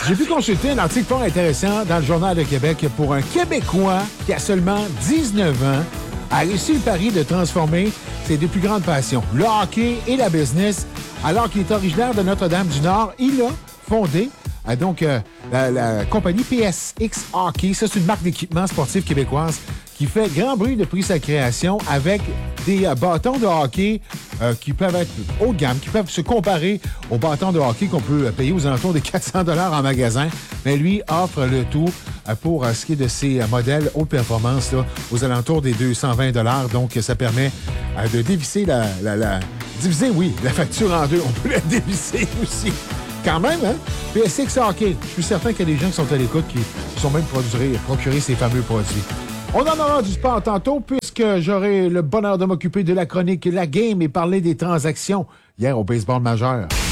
J'ai pu consulter un article fort intéressant dans le Journal de Québec pour un Québécois qui a seulement 19 ans a réussi le pari de transformer ses deux plus grandes passions, le hockey et la business. Alors qu'il est originaire de Notre-Dame-du-Nord, il a fondé la compagnie PSX Hockey. Ça, c'est une marque d'équipement sportif québécoise qui fait grand bruit depuis sa création avec des bâtons de hockey qui peuvent être haut de gamme, qui peuvent se comparer aux bâtons de hockey qu'on peut payer aux alentours de 400 $ en magasin. Mais lui offre le tout pour ce qui est de ses modèles haute performance là, aux alentours des 220 $. Donc, ça permet de dévisser diviser, oui, la facture en deux. On peut la dévisser aussi. Quand même, hein? PSX Hockey. Je suis certain qu'il y a des gens qui sont à l'écoute qui sont même procurés ces fameux produits. On en aura du sport tantôt, puisque j'aurai le bonheur de m'occuper de la chronique La Game et parler des transactions hier au baseball majeur.